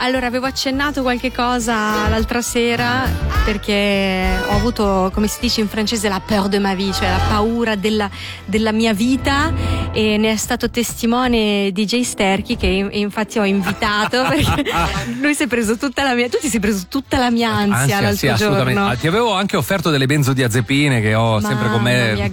Allora, avevo accennato qualche cosa l'altra sera perché ho avuto, come si dice in francese, la peur de ma vie, cioè la paura della mia vita, e ne è stato testimone DJ Sterchi, che infatti ho invitato perché lui si è preso tutta la mia, tu ti sei preso tutta la mia ansia l'altro sì, assolutamente. giorno. Ti avevo anche offerto delle benzodiazepine che ho sempre con me. Mia,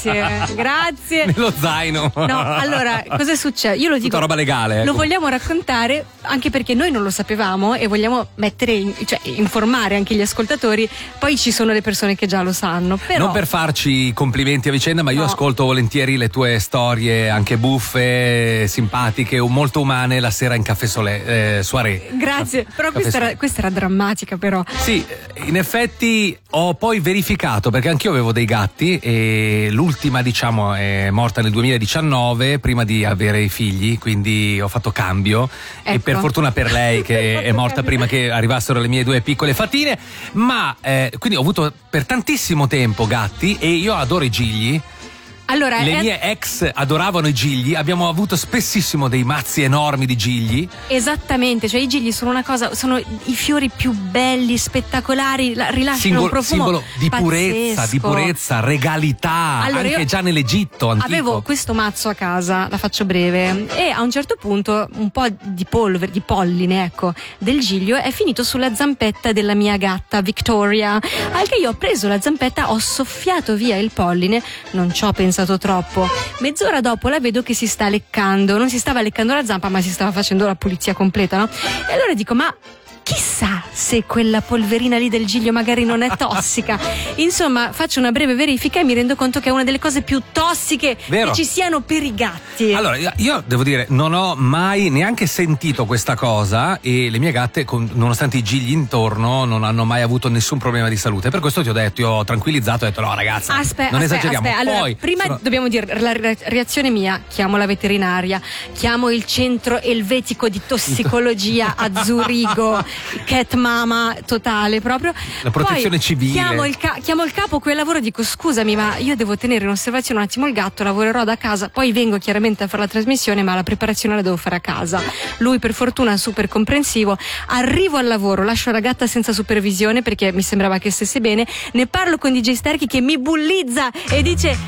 grazie. Nello zaino. No, allora, cosa succede? Io lo dico, tutta roba legale. Lo vogliamo raccontare anche perché noi non lo sapevamo e vogliamo cioè informare anche gli ascoltatori. Poi ci sono le persone che già lo sanno, però... Non per farci complimenti a vicenda, ma io ascolto volentieri le tue storie, anche buffe, simpatiche o molto umane, la sera in caffè soirée. Grazie, però questa era drammatica, però. Sì, in effetti ho poi verificato, perché anch'io avevo dei gatti e l'ultima, diciamo, è morta nel 2019, prima di avere i figli, quindi ho fatto cambio. Ecco. E per fortuna per lei che è morta prima che arrivassero le mie due piccole fatine, ma quindi ho avuto per tantissimo tempo gatti e io adoro i gigli. Allora, le mie ex adoravano i gigli, abbiamo avuto spessissimo dei mazzi enormi di gigli. Esattamente, cioè i gigli sono una cosa, sono i fiori più belli, spettacolari, rilasciano un profumo simbolo di pazzesco. purezza, regalità, allora, anche già nell'Egitto antico. Avevo questo mazzo a casa, la faccio breve, e a un certo punto un po' di polvere, di polline, ecco, del giglio è finito sulla zampetta della mia gatta Victoria. Al che io ho preso la zampetta, ho soffiato via il polline, non ci ho pensato troppo. Mezz'ora dopo la vedo che si sta leccando, non si stava leccando la zampa, ma si stava facendo la pulizia completa, no? E allora dico, ma chissà se quella polverina lì del giglio magari non è tossica. Insomma, faccio una breve verifica e mi rendo conto che è una delle cose più tossiche che ci siano per i gatti. Allora, io devo dire, non ho mai neanche sentito questa cosa e le mie gatte, nonostante i gigli intorno, non hanno mai avuto nessun problema di salute. Per questo ti ho detto, io ho tranquillizzato, ho detto no ragazza, non esageriamo. Allora, poi prima dobbiamo dire la reazione mia: chiamo la veterinaria, chiamo il centro elvetico di tossicologia a Zurigo, cat mama totale proprio. La protezione poi civile. Chiamo il capo qui al lavoro, dico scusa ma io devo tenere in osservazione un attimo il gatto, lavorerò da casa, poi vengo chiaramente a fare la trasmissione, ma la preparazione la devo fare a casa. Lui per fortuna è super comprensivo. Arrivo al lavoro, lascio la gatta senza supervisione perché mi sembrava che stesse bene, ne parlo con DJ Sterchi che mi bullizza e dice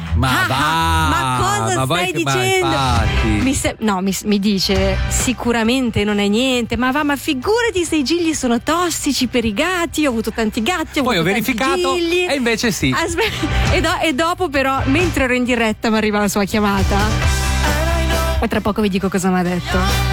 ma cosa stai dicendo? Mi dice sicuramente non è niente, ma figurati se i gigli sono tossici per i gatti, ho avuto tanti gatti, poi ho verificato gigli. E invece sì. E dopo però, mentre ero in diretta, mi arriva la sua chiamata e tra poco vi dico cosa mi ha detto.